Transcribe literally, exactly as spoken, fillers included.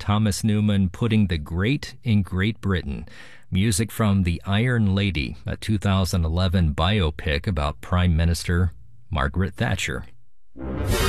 Thomas Newman putting the great in Great Britain. Music from The Iron Lady, a two thousand eleven biopic about Prime Minister Margaret Thatcher.